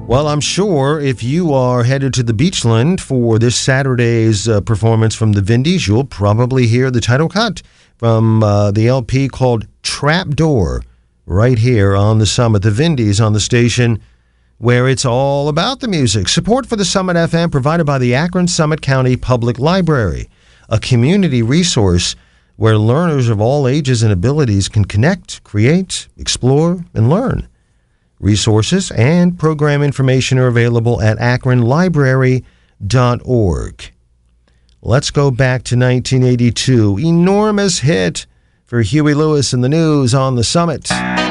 Well, I'm sure if you are headed to the Beachland for this Saturday's performance from the Vindies, you'll probably hear the title cut from the LP called Trapdoor right here on the Summit. The Vindies on the station where it's all about the music. Support for the Summit FM provided by the Akron Summit County Public Library, a community resource where learners of all ages and abilities can connect, create, explore, and learn. Resources and program information are available at akronlibrary.org. Let's go back to 1982. Enormous hit for Huey Lewis and the News on the Summit.